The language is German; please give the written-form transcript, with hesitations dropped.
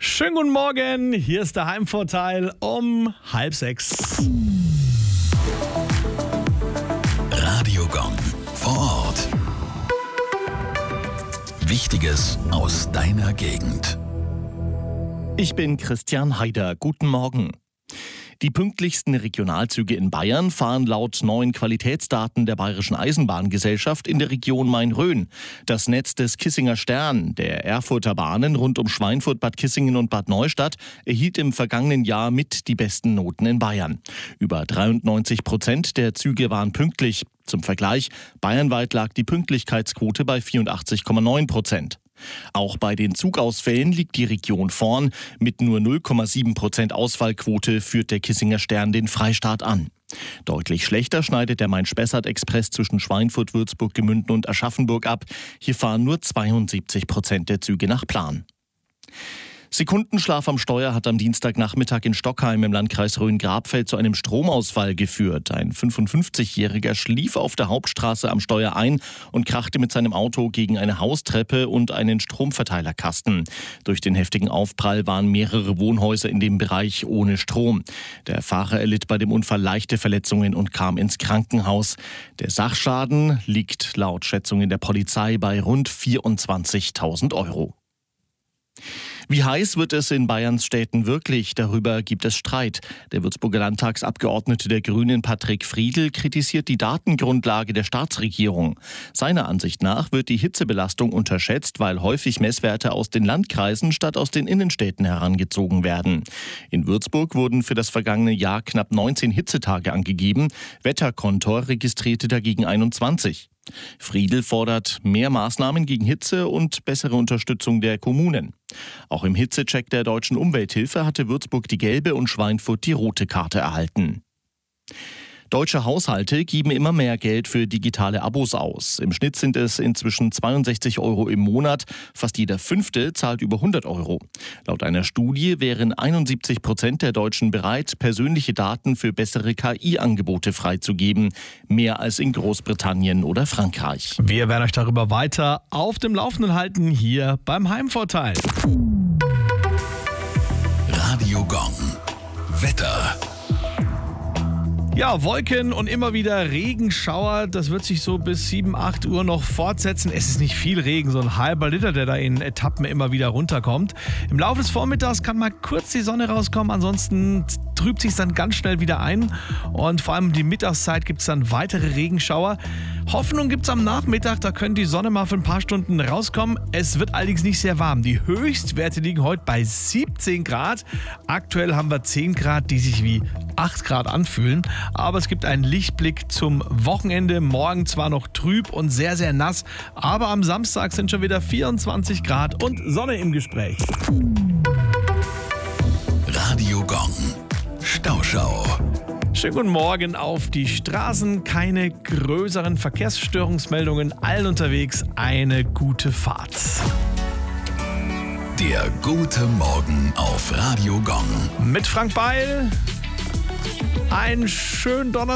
Schönen guten Morgen, hier ist der Heimvorteil um 5:30. Radiogong vor Ort. Wichtiges aus deiner Gegend. Ich bin Christian Haider. Guten Morgen. Die pünktlichsten Regionalzüge in Bayern fahren laut neuen Qualitätsdaten der Bayerischen Eisenbahngesellschaft in der Region Main-Rhön. Das Netz des Kissinger Stern, der Erfurter Bahnen rund um Schweinfurt, Bad Kissingen und Bad Neustadt, erhielt im vergangenen Jahr mit die besten Noten in Bayern. Über 93% der Züge waren pünktlich. Zum Vergleich, bayernweit lag die Pünktlichkeitsquote bei 84,9%. Auch bei den Zugausfällen liegt die Region vorn. Mit nur 0,7% Ausfallquote führt der Kissinger Stern den Freistaat an. Deutlich schlechter schneidet der Main-Spessart-Express zwischen Schweinfurt, Würzburg, Gemünden und Aschaffenburg ab. Hier fahren nur 72% der Züge nach Plan. Sekundenschlaf am Steuer hat am Dienstagnachmittag in Stockheim im Landkreis Rhön-Grabfeld zu einem Stromausfall geführt. Ein 55-Jähriger schlief auf der Hauptstraße am Steuer ein und krachte mit seinem Auto gegen eine Haustreppe und einen Stromverteilerkasten. Durch den heftigen Aufprall waren mehrere Wohnhäuser in dem Bereich ohne Strom. Der Fahrer erlitt bei dem Unfall leichte Verletzungen und kam ins Krankenhaus. Der Sachschaden liegt laut Schätzungen der Polizei bei rund 24.000 €. Wie heiß wird es in Bayerns Städten wirklich? Darüber gibt es Streit. Der Würzburger Landtagsabgeordnete der Grünen Patrick Friedl kritisiert die Datengrundlage der Staatsregierung. Seiner Ansicht nach wird die Hitzebelastung unterschätzt, weil häufig Messwerte aus den Landkreisen statt aus den Innenstädten herangezogen werden. In Würzburg wurden für das vergangene Jahr knapp 19 Hitzetage angegeben. Wetterkontor registrierte dagegen 21. Friedl fordert mehr Maßnahmen gegen Hitze und bessere Unterstützung der Kommunen. Auch im Hitzecheck der Deutschen Umwelthilfe hatte Würzburg die gelbe und Schweinfurt die rote Karte erhalten. Deutsche Haushalte geben immer mehr Geld für digitale Abos aus. Im Schnitt sind es inzwischen 62 € im Monat. Fast jeder Fünfte zahlt über 100 €. Laut einer Studie wären 71% der Deutschen bereit, persönliche Daten für bessere KI-Angebote freizugeben. Mehr als in Großbritannien oder Frankreich. Wir werden euch darüber weiter auf dem Laufenden halten, hier beim Heimvorteil. Radiogong. Wetter. Ja, Wolken und immer wieder Regenschauer. Das wird sich so bis 7, 8 Uhr noch fortsetzen. Es ist nicht viel Regen, so ein halber Liter, der da in Etappen immer wieder runterkommt. Im Laufe des Vormittags kann mal kurz die Sonne rauskommen, ansonsten trübt sich dann ganz schnell wieder ein. Und vor allem um die Mittagszeit gibt es dann weitere Regenschauer. Hoffnung gibt es am Nachmittag, da können die Sonne mal für ein paar Stunden rauskommen. Es wird allerdings nicht sehr warm. Die Höchstwerte liegen heute bei 17 Grad. Aktuell haben wir 10 Grad, die sich wie 8 Grad anfühlen. Aber es gibt einen Lichtblick zum Wochenende. Morgen zwar noch trüb und sehr, sehr nass, aber am Samstag sind schon wieder 24 Grad und Sonne im Gespräch. Radiogong. Stauschau. Schönen guten Morgen auf die Straßen. Keine größeren Verkehrsstörungsmeldungen. Allen unterwegs eine gute Fahrt. Der gute Morgen auf Radiogong. Mit Frank Beil. Einen schönen Donnerstag.